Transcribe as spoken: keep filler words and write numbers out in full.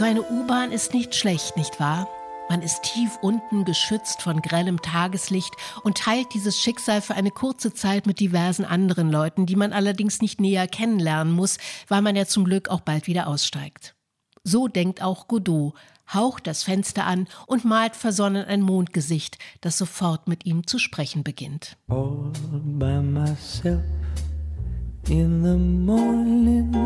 So eine U-Bahn ist nicht schlecht, nicht wahr? Man ist tief unten, geschützt von grellem Tageslicht und teilt dieses Schicksal für eine kurze Zeit mit diversen anderen Leuten, die man allerdings nicht näher kennenlernen muss, weil man ja zum Glück auch bald wieder aussteigt. So denkt auch Godot, haucht das Fenster an und malt versonnen ein Mondgesicht, das sofort mit ihm zu sprechen beginnt. All by myself in the morning,